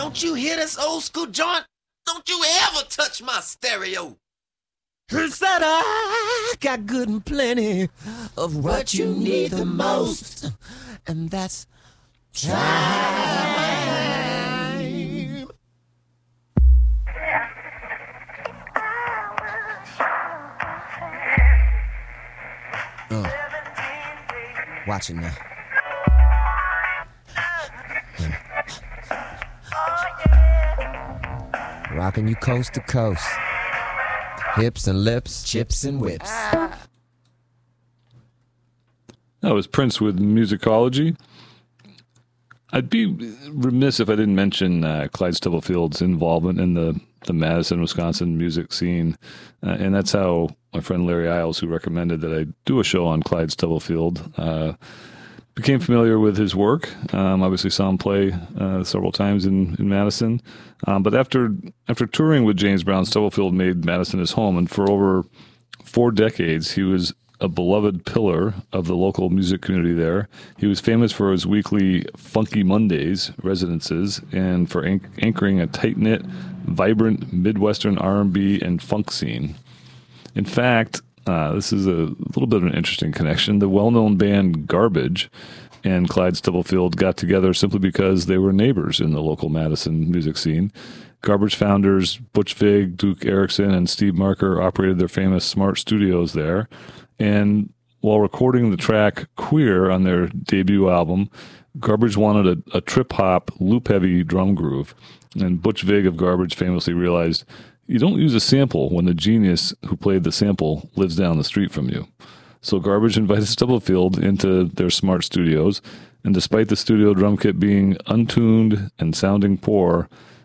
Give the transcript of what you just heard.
Don't you hear this old school joint? Don't you ever touch my stereo. Said I got good and plenty of what you need the most, and that's time. Watch it now. Rocking you coast to coast. Hips and lips, chips and whips. That was Prince with Musicology. I'd be remiss if I didn't mention Clyde Stubblefield's involvement in the Madison, Wisconsin music scene. And that's how my friend Larry Isles, who recommended that I do a show on Clyde Stubblefield, became familiar with his work. Obviously saw him play several times in Madison. But after touring with James Brown, Stubblefield made Madison his home. And for over 4 decades, he was a beloved pillar of the local music community there. He was famous for his weekly Funky Mondays residences and for anchoring a tight-knit, vibrant Midwestern R&B and funk scene. In fact, this is a little bit of an interesting connection. The well-known band Garbage and Clyde Stubblefield got together simply because they were neighbors in the local Madison music scene. Garbage founders Butch Vig, Duke Erickson, and Steve Marker operated their famous Smart Studios there. And while recording the track Queer on their debut album, Garbage wanted a trip-hop, loop-heavy drum groove. And Butch Vig of Garbage famously realized, you don't use a sample when the genius who played the sample lives down the street from you. So Garbage invited Stubblefield into their Smart Studios, and despite the studio drum kit being untuned and sounding poor,